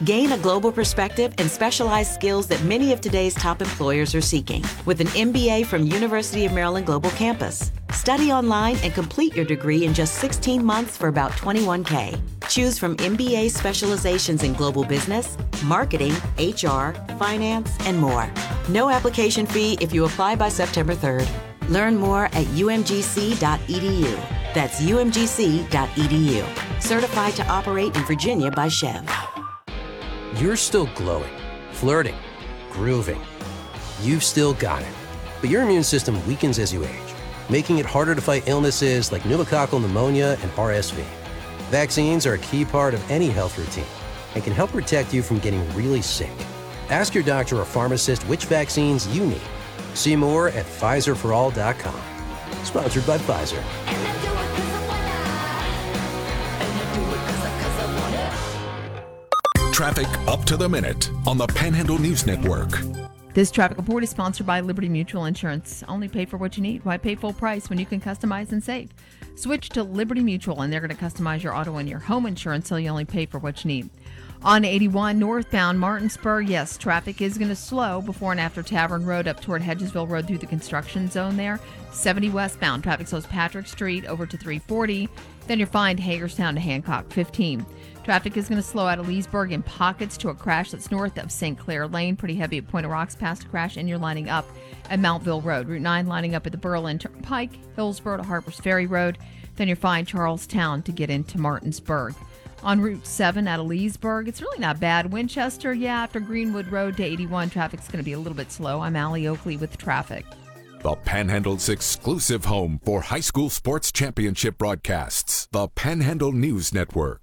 Gain a global perspective and specialized skills that many of today's top employers are seeking with an MBA from University of Maryland Global Campus. Study online and complete your degree in just 16 months for about $21K. Choose from MBA specializations in global business, marketing, HR, finance, and more. No application fee if you apply by September 3rd. Learn more at umgc.edu. That's umgc.edu. Certified to operate in Virginia by Chev. You're still glowing, flirting, grooving. You've still got it. But your immune system weakens as you age, making it harder to fight illnesses like pneumococcal pneumonia and RSV. Vaccines are a key part of any health routine and can help protect you from getting really sick. Ask your doctor or pharmacist which vaccines you need. See more at PfizerForAll.com. Sponsored by Pfizer. Traffic up to the minute on the Panhandle News Network. This traffic report is sponsored by Liberty Mutual Insurance. Only pay for what you need. Why pay full price when you can customize and save? Switch to Liberty Mutual, and they're going to customize your auto and your home insurance so you only pay for what you need. On 81 northbound Martinsburg, yes, traffic is going to slow before and after Tavern Road up toward Hedgesville Road through the construction zone there. 70 westbound, traffic slows Patrick Street over to 340. Then you'll find Hagerstown to Hancock, 15. Traffic is going to slow out of Leesburg in pockets to a crash that's north of St. Clair Lane. Pretty heavy at Point of Rocks past a crash, and you're lining up at Mountville Road. Route 9 lining up at the Berlin Turnpike, Hillsborough to Harpers Ferry Road. Then you'll find Charlestown to get into Martinsburg. On Route 7 out of Leesburg, it's really not bad. Winchester, after Greenwood Road to 81, traffic's going to be a little bit slow. I'm Allie Oakley with traffic. The Panhandle's exclusive home for high school sports championship broadcasts. The Panhandle News Network.